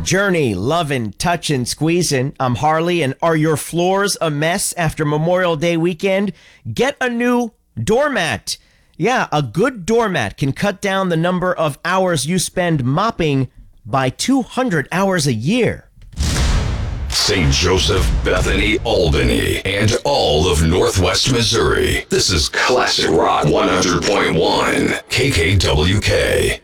Journey, lovin', touchin', squeezin'. I'm Harley, and are your floors a mess after Memorial Day weekend? Get a new doormat. Yeah, a good doormat can cut down the number of hours you spend mopping by 200 hours a year. St. Joseph, Bethany, Albany, and all of Northwest Missouri. This is Classic Rock 100.1 KKWK.